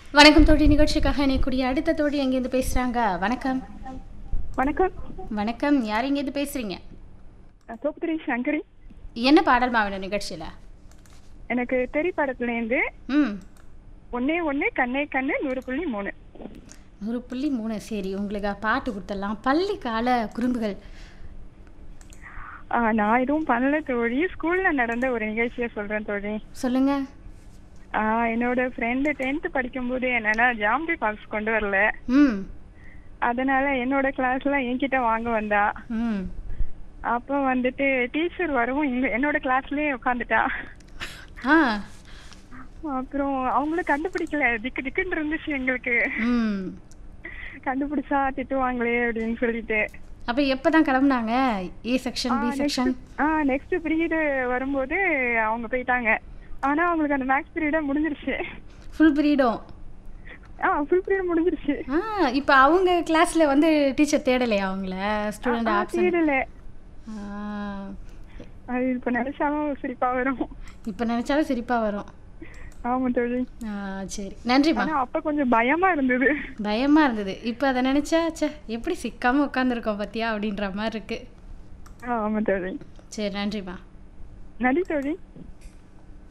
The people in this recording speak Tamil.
வணக்கம் தோழி. நிகழ்ச்சிக்காக இணையக்கூடிய அடுத்த தோழி எங்கேருந்து பேசுறாங்க? வணக்கம். வணக்கம். வணக்கம். யார் எங்கேருந்து பேசுறீங்க? தோப்புத்துறை சங்கரி. என்ன பாடல் வேணும் நிகழ்ச்சியில? எனக்கு தெரி படத்துலேருந்து ம். ஒன்னே ஒன்று கண்ணே கண்ணு 100.3. 100.3. சரி, உங்களுக்கு பாட்டு கொடுத்துடலாம். பள்ளி கால குறும்புகள். நான் எதுவும் பண்ணல தோழி. ஸ்கூல்ல நடந்த ஒரு நிகழ்ச்சியை சொல்றேன் தோழி. சொல்லுங்க. என்னோட ஃப்ரெண்டு 10th படிக்கும்போது என்னன்னா ஜாமெட்ரி பாக்ஸ் கொண்டு வரல. ம். அதனால என்னோட கிளாஸ்ல என்கிட்ட வாங்க வந்தா. ம். அப்போ வந்துட்டு டீச்சர் வரவும் என்னோட கிளாஸ்லயே உட்காந்துட்டா. ஆ. அப்புறம் அவங்களும் கண்டுபிடிக்கல. திக்கு திக்குன்னு இருந்துச்சு எங்களுக்கு. ம். கண்டுபிடிச்சா திட்டுவாங்களே அப்படின்னு சொல்லிட்டு. அப்ப எப்பதான் கிளம்புனாங்க? A section, B section. Next period வரும்போது அவங்க போயிட்டாங்க. ஆனா அவங்களுக்கு அந்த மேக்ஸ் பீரியட முடிஞ்சிருச்சு. ஃபுல் பீரியடும். ஃபுல் பீரியட் முடிஞ்சிருச்சு. இப்ப அவங்க கிளாஸ்ல வந்து டீச்சர் தேடலையா அவங்கள? Student absent. தேடல. ஆ. அது இப்ப நினைச்சாலும் சிரிப்பா வரும். இப்ப நினைச்சாலும் சிரிப்பா வரும். ஆமா தோழி. சரி, நன்றிம்மா. ஆனா அப்ப கொஞ்சம் பயமா இருந்தது. பயமா இருந்தது. இப்ப அதை நினைச்சா எப்படி சிக்காம உட்காந்துருக்கோம் பத்தியா அப்படின்ற மாதிரி இருக்கு. ஆமா தோழி. சரி, நன்றிம்மா. நன்றி தோழி.